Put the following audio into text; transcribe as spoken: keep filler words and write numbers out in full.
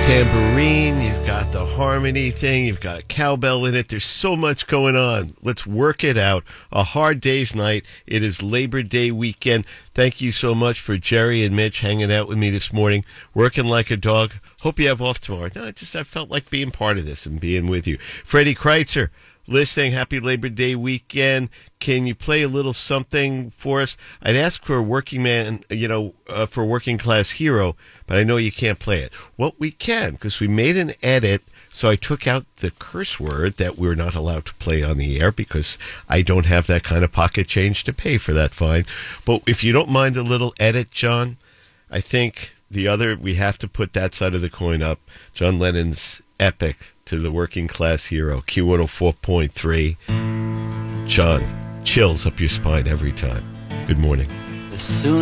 tambourine, you've got the harmony thing, you've got a cowbell in it. There's so much going on. Let's work it out. A hard day's night. It is Labor Day weekend. Thank you so much for Jerry and Mitch hanging out with me this morning, working like a dog. Hope you have off tomorrow. No, I just I felt like being part of this and being with you. Freddie Kreitzer, listening. Happy Labor Day weekend. Can you play a little something for us? I'd ask for a working man, you know, uh, for a working class hero, but I know you can't play it. Well, we can, because we made an edit, so I took out the curse word that we're not allowed to play on the air because I don't have that kind of pocket change to pay for that fine. But if you don't mind a little edit, John, I think the other, we have to put that side of the coin up. John Lennon's epic to the working class hero, Q one oh four point three. John, chills up your spine every time. Good morning. Soon